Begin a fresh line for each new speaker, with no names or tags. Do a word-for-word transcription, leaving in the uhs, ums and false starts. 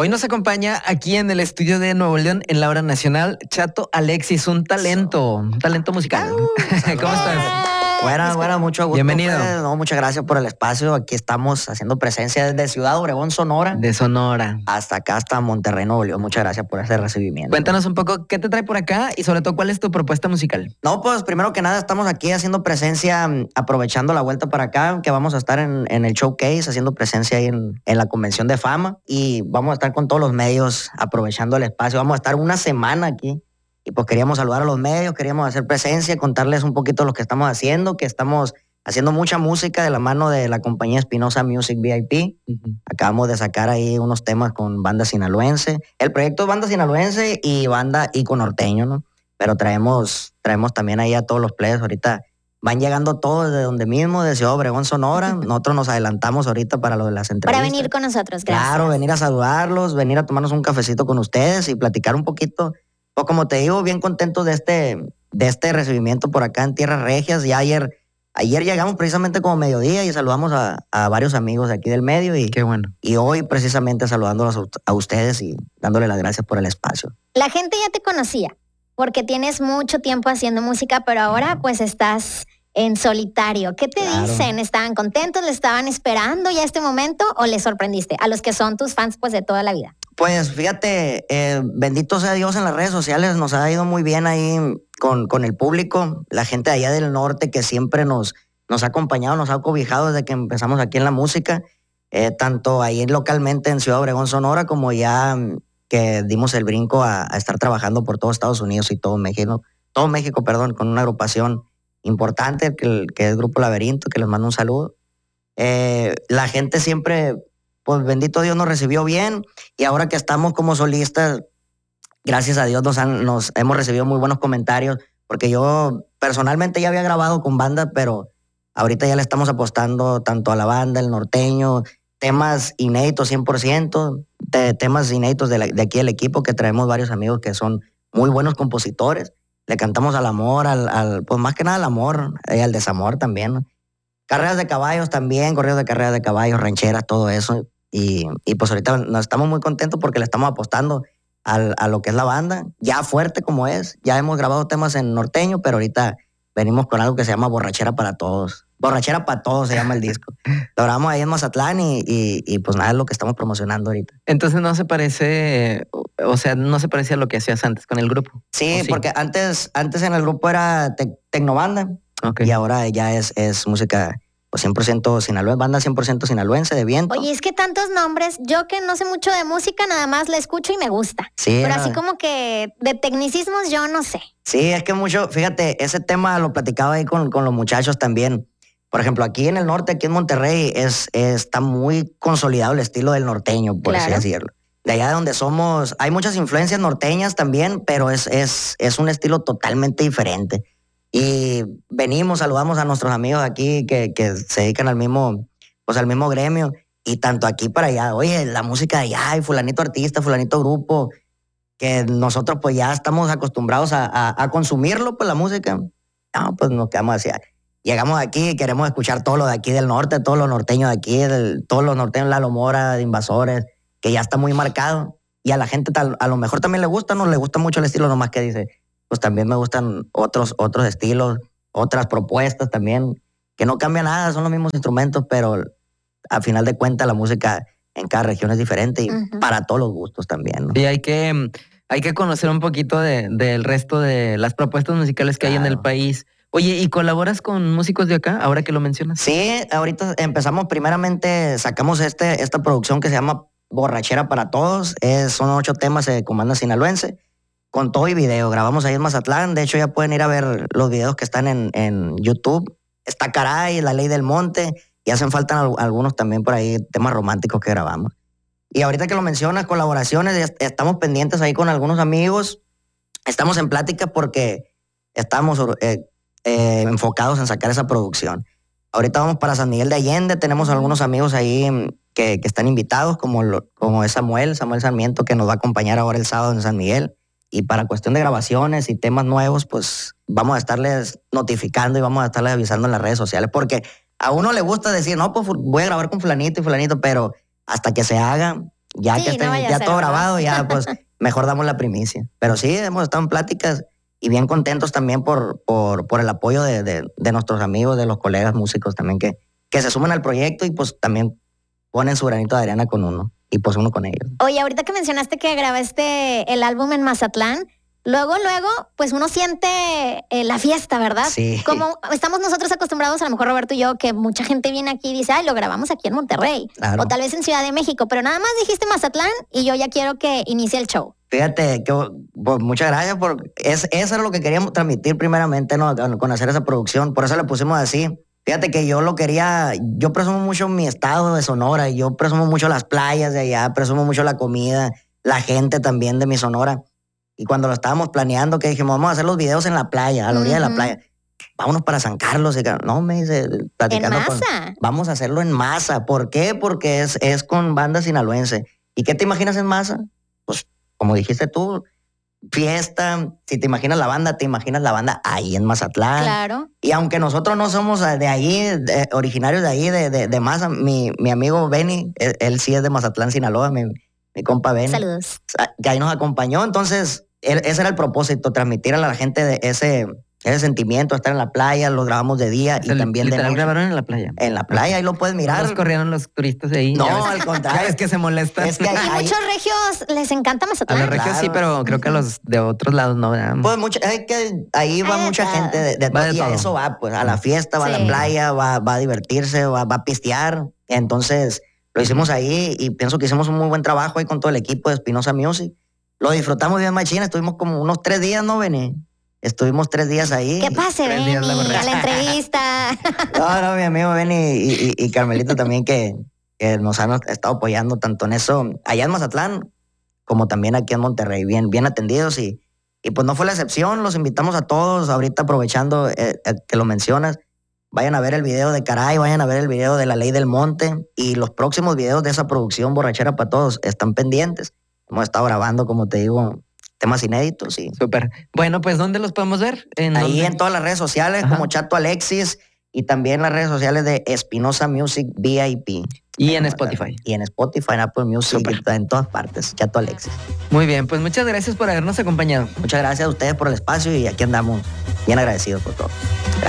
Hoy nos acompaña aquí en el estudio de Nuevo León, en la hora nacional, Chato Alexis, un talento, un talento musical. ¿Cómo estás?
Buenas, buenas, mucho gusto.
Bienvenido.
Pues, no, muchas gracias por el espacio. Aquí estamos haciendo presencia desde Ciudad Obregón, Sonora.
De Sonora.
Hasta acá, hasta Monterrey, Nuevo León. Muchas gracias por ese recibimiento.
Cuéntanos un poco qué te trae por acá y sobre todo cuál es tu propuesta musical.
No, pues primero que nada estamos aquí haciendo presencia, aprovechando la vuelta para acá, que vamos a estar en, en el showcase, haciendo presencia ahí en, en la Convención de Fama y vamos a estar con todos los medios aprovechando el espacio. Vamos a estar una semana aquí. Y pues queríamos saludar a los medios, queríamos hacer presencia, contarles un poquito lo que estamos haciendo, que estamos haciendo mucha música de la mano de la compañía Espinosa Music V I P. Uh-huh. Acabamos de sacar ahí unos temas con banda sinaloense. El proyecto es banda sinaloense y banda Ico Norteño, ¿no? Pero traemos, traemos también ahí a todos los players. Ahorita van llegando todos de donde mismo, de Ciudad Obregón, Sonora. Nosotros nos adelantamos ahorita para lo de las entrevistas.
Para venir con nosotros, gracias.
Claro, venir a saludarlos, venir a tomarnos un cafecito con ustedes y platicar un poquito. Pues como te digo, bien contento de este, de este recibimiento por acá en Tierras Regias. Ya ayer, ayer llegamos precisamente como mediodía y saludamos a, a varios amigos de aquí del medio. Y,
Qué bueno.
Y hoy precisamente saludándolos a, a ustedes y dándole las gracias por el espacio.
La gente ya te conocía porque tienes mucho tiempo haciendo música, pero ahora pues estás en solitario. ¿Qué te claro. dicen? ¿Estaban contentos? ¿Le estaban esperando ya este momento o les sorprendiste a los que son tus fans pues de toda la vida?
Pues fíjate, eh, bendito sea Dios, en las redes sociales nos ha ido muy bien ahí con, con el público, la gente de allá del norte que siempre nos, nos ha acompañado, nos ha cobijado desde que empezamos aquí en la música, eh, tanto ahí localmente en Ciudad Obregón, Sonora, como ya que dimos el brinco a, a estar trabajando por todo Estados Unidos y todo México, todo México, perdón, con una agrupación importante que, que es Grupo Laberinto, que les mando un saludo. Eh, la gente siempre... Pues bendito Dios nos recibió bien y ahora que estamos como solistas, gracias a Dios nos, han, nos hemos recibido muy buenos comentarios porque yo personalmente ya había grabado con banda, pero ahorita ya le estamos apostando tanto a la banda, el norteño, temas inéditos cien por ciento, te, temas inéditos de, la, de aquí del equipo que traemos varios amigos que son muy buenos compositores. Le cantamos al amor, al, al pues más que nada al amor y al desamor también, ¿no? Carreras de caballos también, corridos de carreras de caballos, rancheras, todo eso. Y, y pues ahorita nos estamos muy contentos porque le estamos apostando al, a lo que es la banda, ya fuerte como es. Ya hemos grabado temas en norteño, pero ahorita venimos con algo que se llama Borrachera para Todos. Borrachera para Todos se llama el disco. Lo grabamos ahí en Mazatlán y, y, y pues nada, es lo que estamos promocionando ahorita.
Entonces no se parece, o sea, no se parece a lo que hacías antes con el grupo.
Sí, sí? porque antes, antes en el grupo era te, tecnobanda. Okay. Y ahora ya es, es música pues cien por ciento sinaloense, banda cien por ciento sinaloense de viento.
Oye, es que tantos nombres, yo que no sé mucho de música, nada más la escucho y me gusta.
Sí.
Pero
no.
así como que de tecnicismos yo no sé.
Sí, es que mucho, fíjate, ese tema lo platicaba ahí con, con los muchachos también. Por ejemplo, aquí en el norte, aquí en Monterrey, es, es, está muy consolidado el estilo del norteño, por
claro.
así decirlo. De allá de donde somos, hay muchas influencias norteñas también, pero es, es, es un estilo totalmente diferente. Y venimos, saludamos a nuestros amigos aquí que, que se dedican al mismo, pues al mismo gremio. Y tanto aquí para allá, oye, la música de allá, y fulanito artista, fulanito grupo, que nosotros pues ya estamos acostumbrados a, a, a consumirlo, pues la música. No, pues nos quedamos así. Llegamos aquí y queremos escuchar todo lo de aquí del norte, todos los norteños de aquí, del, todos los norteños, Lalo Mora, de Invasores, que ya está muy marcado. Y a la gente tal, a lo mejor también le gusta, no le gusta mucho el estilo, nomás que dice... pues también me gustan otros, otros estilos, otras propuestas también, que no cambia nada, son los mismos instrumentos, pero al final de cuentas la música en cada región es diferente y uh-huh. para todos los gustos también, ¿no?
Y hay que, hay que conocer un poquito de, del resto de las propuestas musicales que claro. hay en el país. Oye, ¿y colaboras con músicos de acá, ahora que lo mencionas?
Sí, ahorita empezamos, primeramente sacamos este, esta producción que se llama Borrachera para Todos, es, son ocho temas de Comanda Sinaloense, con todo y video, grabamos ahí en Mazatlán, de hecho ya pueden ir a ver los videos que están en, en YouTube, está Caray, La Ley del Monte, y hacen falta algunos también por ahí, temas románticos que grabamos. Y ahorita que lo mencionas, colaboraciones, estamos pendientes ahí con algunos amigos, estamos en plática porque estamos eh, eh, enfocados en sacar esa producción. Ahorita vamos para San Miguel de Allende, tenemos algunos amigos ahí que, que están invitados, como, lo, como es Samuel, Samuel Sarmiento, que nos va a acompañar ahora el sábado en San Miguel. Y para cuestión de grabaciones y temas nuevos, pues vamos a estarles notificando y vamos a estarles avisando en las redes sociales, porque a uno le gusta decir, no, pues voy a grabar con fulanito y fulanito, pero hasta que se haga, Ya
Sí,
que esté
no vaya a
ya
ser,
todo
¿verdad?
grabado, ya pues mejor damos la primicia. Pero sí, hemos estado en pláticas y bien contentos también por, por, por el apoyo de, de, de nuestros amigos, de los colegas músicos también que, que se suman al proyecto y pues también ponen su granito de arena con uno y pues uno con ellos.
Oye, ahorita que mencionaste que grabaste el álbum en Mazatlán, luego, luego, pues uno siente eh, la fiesta, ¿verdad?
Sí.
Como estamos nosotros acostumbrados, a lo mejor Roberto y yo, que mucha gente viene aquí y dice, ay, lo grabamos aquí en Monterrey.
Claro.
O tal vez en Ciudad de México, pero nada más dijiste Mazatlán y yo ya quiero que inicie el show.
Fíjate, que, pues, muchas gracias por... Es, eso era lo que queríamos transmitir primeramente, ¿no? Con, con hacer esa producción, por eso le pusimos así. Fíjate que yo lo quería, yo presumo mucho mi estado de Sonora, yo presumo mucho las playas de allá, presumo mucho la comida, la gente también de mi Sonora. Y cuando lo estábamos planeando, que dijimos, vamos a hacer los videos en la playa, a la orilla uh-huh. de la playa. Vámonos para San Carlos. Y, no, me dice, platicando
¿En masa?
Con, vamos a hacerlo en masa. ¿Por qué? Porque es, es con banda sinaloense. ¿Y qué te imaginas en masa? Pues, como dijiste tú, fiesta. Si te imaginas la banda, te imaginas la banda ahí en Mazatlán.
Claro.
Y aunque nosotros no somos de ahí, de, originarios de ahí, de, de, de Maza, mi, mi amigo Benny, él, él sí es de Mazatlán, Sinaloa, mi, mi compa Benny.
Saludos.
Que ahí nos acompañó, entonces él, ese era el propósito, transmitir a la gente de ese, ese sentimiento, estar en la playa, lo grabamos de día
es
y
el,
también de noche.
grabaron en la playa.
En la playa, ahí lo puedes mirar.
¿No corrieron los turistas de ahí?
No, al contrario.
Es que se molestan.
Es que hay,
y
hay,
muchos regios les encanta Mazatlán.
A los regios
claro.
sí, pero creo que a los de otros lados no. ¿verdad?
Pues mucha, es que ahí va
Ay,
mucha
todo.
gente de, de,
Va de
y a
todo.
eso va, pues a la fiesta, va
Sí.
a la playa, va, va a divertirse, va, va a pistear. Entonces lo hicimos ahí y pienso que hicimos un muy buen trabajo ahí con todo el equipo de Espinosa Music. Lo disfrutamos bien machina, estuvimos como unos tres días, ¿no, Benny? Estuvimos tres días ahí.
¿Qué pase,
Tres
Benny?
días la borracha.
A la entrevista.
No, no, mi amigo Benny y, y, y Carmelito también que, que nos han estado apoyando tanto en eso allá en Mazatlán como también aquí en Monterrey, bien, bien atendidos y, y pues no fue la excepción, los invitamos a todos, ahorita aprovechando eh, eh, que lo mencionas, vayan a ver el video de Caray, vayan a ver el video de La Ley del Monte y los próximos videos de esa producción Borrachera para Todos están pendientes. Hemos estado grabando, como te digo, temas inéditos. Y
súper. Bueno, pues ¿dónde los podemos ver? ¿En
ahí
dónde?
en todas las redes sociales, Ajá. como Chato Alexis, y también las redes sociales de Espinosa Music V I P.
Y en Spotify.
Y en Spotify, en Apple Music, en todas partes. Chato Alexis.
Muy bien, pues muchas gracias por habernos acompañado.
Muchas gracias a ustedes por el espacio y aquí andamos bien agradecidos por todo. Gracias.